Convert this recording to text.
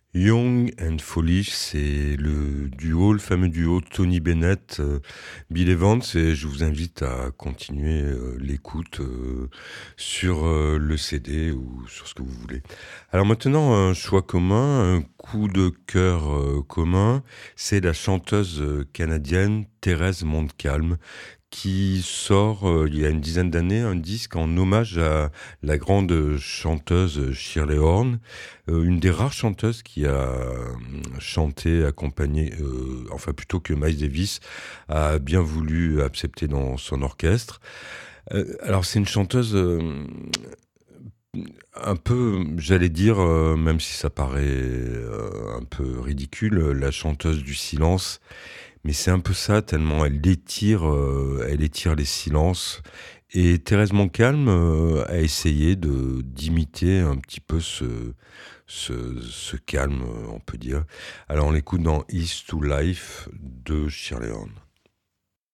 Young and Foolish, c'est le fameux duo Tony Bennett, Bill Evans, et je vous invite à continuer l'écoute sur le CD ou sur ce que vous voulez. Alors maintenant, un choix commun, un coup de cœur commun, c'est la chanteuse canadienne Thérèse Montcalm qui sort il y a une dizaine d'années un disque en hommage à la grande chanteuse Shirley Horn, une des rares chanteuses qui a chanté, accompagné, enfin plutôt que Miles Davis a bien voulu accepter dans son orchestre. Alors c'est une chanteuse un peu, j'allais dire, même si ça paraît un peu ridicule, la chanteuse du silence. Mais c'est un peu ça, tellement elle étire les silences. Et Thérèse Montcalm a essayé d'imiter un petit peu ce calme, on peut dire. Alors on l'écoute dans East to Life de Shirley Horn.